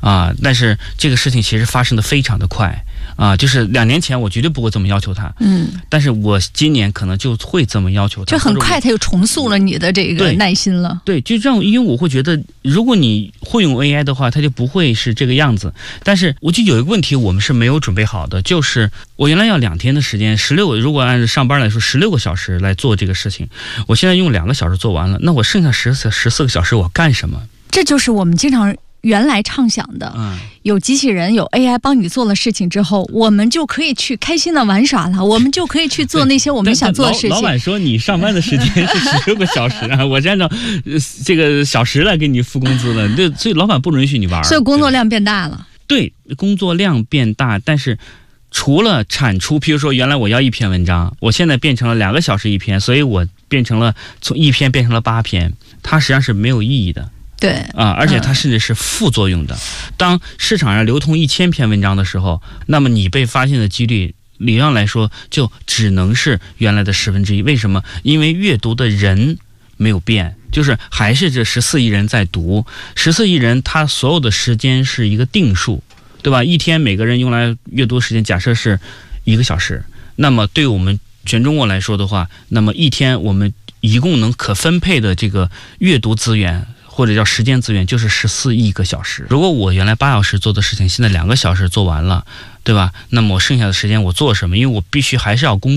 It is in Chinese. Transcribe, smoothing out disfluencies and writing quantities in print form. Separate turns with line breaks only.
但是这个事情其实发生的非常的快就是2年前我绝对不会这么要求他，但是我今年可能就会这么要求他，
就很快他又重塑了你的这个耐心了。
对，就这样，因为我会觉得，如果你会用 AI 的话，它就不会是这个样子。但是我就有一个问题，我们是没有准备好的，就是我原来要2天的时间，16，如果按上班来说16个小时来做这个事情，我现在用2个小时做完了，那我剩下14个小时我干什么？
这就是我们经常原来畅想的，有机器人有 AI 帮你做了事情之后，我们就可以去开心的玩耍了，我们就可以去做那些我们想做的事情。
老板说你上班的时间是16个小时我是按照这个小时来给你付工资的，所以老板不允许你玩，
所以工作量变大了。
对，工作量变大，但是除了产出，譬如说原来我要1篇文章，我现在变成了2个小时1篇，所以我变成了从1篇变成了8篇，它实际上是没有意义的。
对
而且它甚至是副作用的。当市场上流通1000篇文章的时候，那么你被发现的几率理论上来说就只能是原来的1/10。为什么？因为阅读的人没有变，就是还是这14亿人在读，14亿人他所有的时间是一个定数，对吧？一天每个人用来阅读时间假设是1个小时，那么对我们全中国来说的话，那么一天我们一共能可分配的这个阅读资源或者叫时间资源就是14亿个小时。如果我原来8小时做的事情现在2个小时做完了，对吧？那么我剩下的时间我做什么？因为我必须还是要工作。